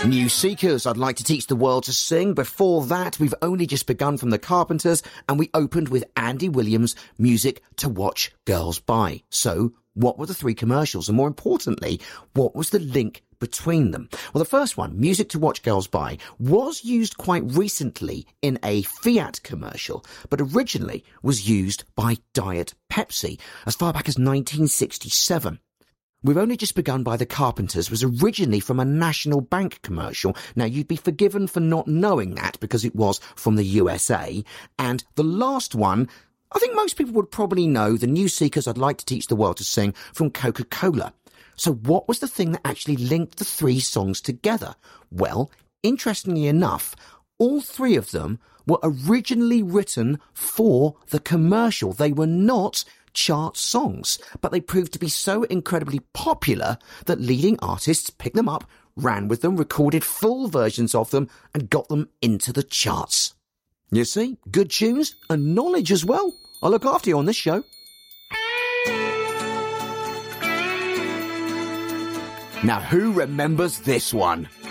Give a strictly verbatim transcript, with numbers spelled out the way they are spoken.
New Seekers, I'd like to teach the world to sing. Before that, we've only just begun from the Carpenters, and we opened with Andy Williams' Music to Watch Girls By. So, what were the three commercials? And more importantly, what was the link between them? Well, the first one, Music to Watch Girls By, was used quite recently in a Fiat commercial, but originally was used by Diet Pepsi as far back as nineteen sixty-seven. We've Only Just Begun by the Carpenters was originally from a National Bank commercial. Now, you'd be forgiven for not knowing that because it was from the U S A. And the last one, I think most people would probably know, the New Seekers, I'd like to teach the world to sing, from Coca-Cola. So what was the thing that actually linked the three songs together? Well, interestingly enough, all three of them were originally written for the commercial. They were not chart songs, but they proved to be so incredibly popular that leading artists picked them up, ran with them, recorded full versions of them, and got them into the charts. You see, good tunes and knowledge as well. I'll look after you on this show. Now, who remembers this one?